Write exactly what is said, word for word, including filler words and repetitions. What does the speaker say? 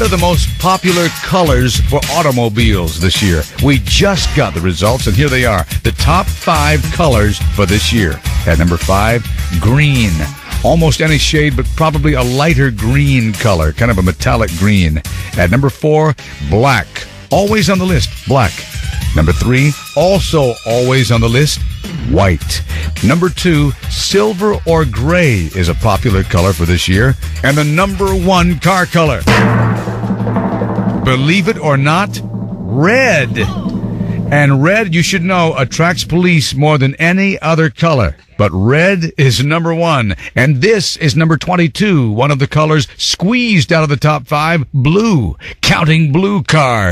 What are the most popular colors for automobiles this year? We just got the results, and here they are. The top five colors for this year. At number five, green. Almost any shade, but probably a lighter green color, kind of a metallic green. At number four, black. Always on the list, black. Number three, also always on the list, white. Number two, silver or gray is a popular color for this year. And the number one car color, believe it or not, red. And red, you should know, attracts police more than any other color. But red is number one. And this is number twenty-two, one of the colors squeezed out of the top five, blue. Counting blue cars.